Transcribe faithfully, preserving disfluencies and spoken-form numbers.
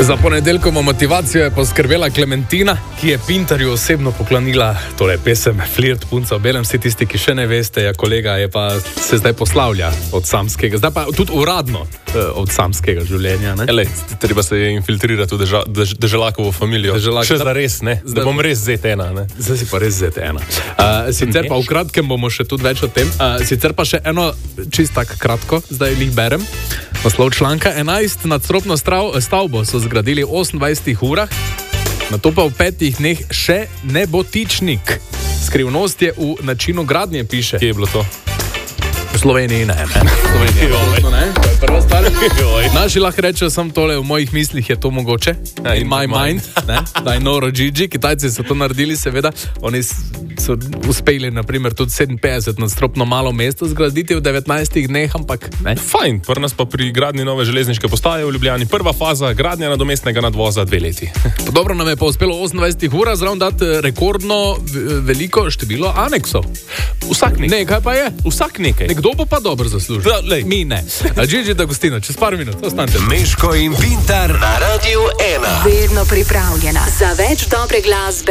Za ponedeljkovo motivacijo je poskrbela Klementina, ki je Pintarju osebno poklonila tole pesem Flirt punca v belem. Vsi tisti, ki še ne veste, je kolega je pa se zdaj poslavlja od samskega, zdaj pa tudi uradno od samskega življenja. Ne? Elej, treba se infiltrirati v deža, dež, deželakovo familijo. Deželak, še za res, ne? Zdaj bom res zet ena, ne? Zdaj si pa res zet ena. Uh, sicer pa v kratkem bomo še tudi več o tem. Uh, sicer pa še eno čist tak kratko, zdaj jih berem. Naslov članka: enajst nadstropno stavbo so zgradili v osemindvajsetih urah, nato pa v petih dneh še nebotičnik. Skrivnost je v načinu gradnje, piše. Kje je bilo to? V Sloveniji ne, ne. V Sloveniji je ne. To je prva stvar. Naši lahko rečejo, sem tole, v mojih mislih je to mogoče. Ja, in my mind. mind da je noro Gigi. Kitajci so to naredili, seveda. Oni so uspeli, naprimer, tudi sedeminpetdeset nadstropno malo mesto zgraditi v devetnajstih dneh, ampak ne. Fajn, pri nas pa pri gradnji nove železniške postaje v Ljubljani. Prva faza, gradnja nadomestnega nadvoza, dve leti. Dobro nam je pa uspelo v osemindvajsetih urah zraven dati rekordno veliko število aneksov. Vsak nekaj. Nekaj pa je. Vsak nekaj. Nekdo bo pa dobro zaslužil. Da, mi ne. Gigi D'Agostino, čez par minut, ostanite. Meško in Pintar na Radiu ena. Vedno pripravljena za več dobre glasbe.